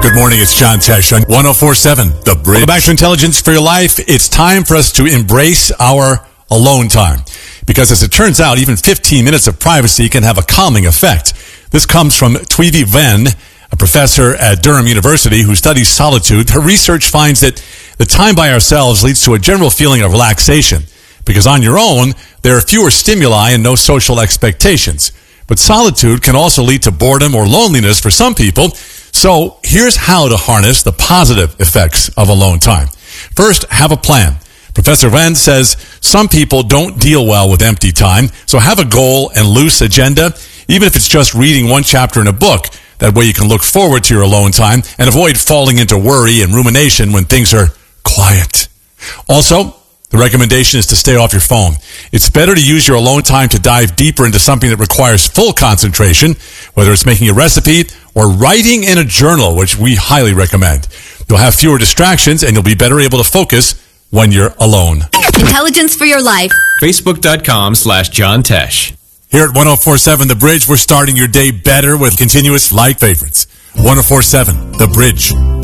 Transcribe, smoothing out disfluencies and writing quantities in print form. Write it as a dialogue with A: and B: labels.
A: Good morning, it's John Tesh on 104.7 The Bridge. Welcome back to Intelligence for Your Life. It's time for us to embrace our alone time. Because as it turns out, even 15 minutes of privacy can have a calming effect. This comes from Tweety Venn, a professor at Durham University who studies solitude. Her research finds that the time by ourselves leads to a general feeling of relaxation. Because on your own, there are fewer stimuli and no social expectations. But solitude can also lead to boredom or loneliness for some people. So here's how to harness the positive effects of alone time. First, have a plan. Professor Venn says some people don't deal well with empty time, so have a goal and loose agenda, even if it's just reading one chapter in a book. That way you can look forward to your alone time and avoid falling into worry and rumination when things are quiet. Also, the recommendation is to stay off your phone. It's better to use your alone time to dive deeper into something that requires full concentration, whether it's making a recipe or writing in a journal, which we highly recommend. You'll have fewer distractions and you'll be better able to focus when you're alone.
B: Intelligence for Your Life.
C: Facebook.com/John Tesh.
A: Here at 104.7 The Bridge, we're starting your day better with continuous like favorites. 104.7 The Bridge.